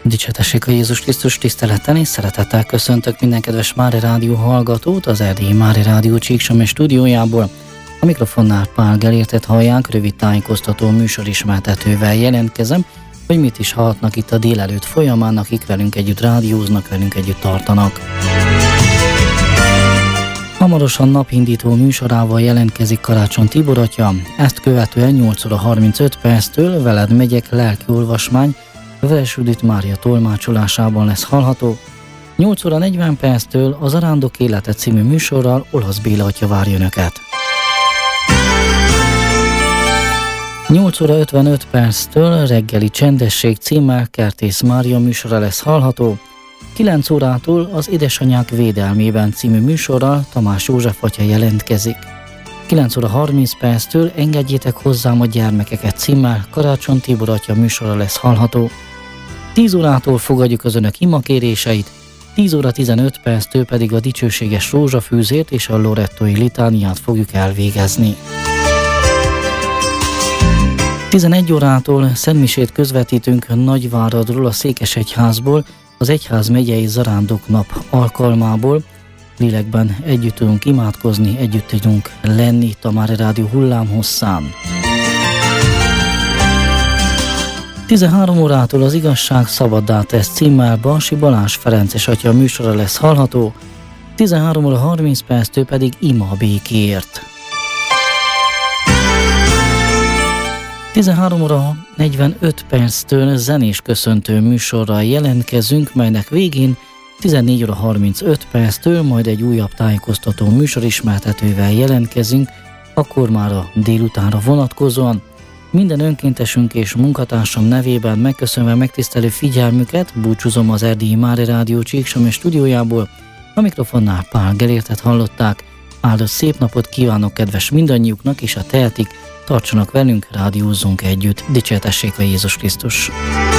Dicsértessék a Jézus Krisztus, tisztelettel és szeretettel köszöntök minden kedves Mária Rádió hallgatót az Erdélyi Mária Rádió Csíksomly stúdiójából. A mikrofonnál Pál Gelértet hallják, rövid tájékoztató műsorismertetővel jelentkezem, hogy mit is hallhatnak itt a délelőtt folyamán, akik velünk együtt rádióznak, velünk együtt tartanak. Hamarosan napindító műsorával jelentkezik Karácsony Tibor atya, ezt követően 8 óra 35 perctől Veled megyek lelkiolvasmány Veres Judit Mária tolmácsolásában lesz hallható. 8 óra 40 perctől az Arándok élete című műsorral Olasz Béla atya várja önöket. 8 óra 55 perctől reggeli csendesség címmel Kertész Mária műsora lesz hallható. 9 órától az Édesanyák védelmében című műsorral Tamás József atya jelentkezik. 9 óra 30 perctől Engedjétek hozzám a gyermekeket címmel Karácsony Tibor atya műsora lesz hallható. 10 órától fogadjuk az önök imakéréseit, 10 óra 15 perctől pedig a dicsőséges rózsafűzért és a lorettói litániát fogjuk elvégezni. 11 órától szentmisét közvetítünk Nagyváradról, a Székesegyházból, az Egyház megyei Zarándok nap alkalmából. Lélekben együtt tudunk imádkozni, együtt tudunk lenni itt a Mária Rádió hullámhosszán. 13 órától az Igazság szabaddá tesz címmel Balsi Balázs Ferences atya műsora lesz hallható, 13 óra 30 perctől pedig Ima a békéért. 13 óra 45 perctől zenés köszöntő műsorral jelentkezünk, melynek végén 14 óra 35 perctől majd egy újabb tájékoztató műsorismertetővel jelentkezünk, akkor már a délutánra vonatkozóan. Minden önkéntesünk és munkatársam nevében megköszönve megtisztelő figyelmüket, búcsúzom az Erdélyi Mária Rádió Csíksomly stúdiójából, a mikrofonnál Pál Gelértet hallották. Áldott szép napot kívánok kedves mindannyiuknak, és ha tehetik, tartsanak velünk, rádiózzunk együtt. Dicsértessék a Jézus Krisztus!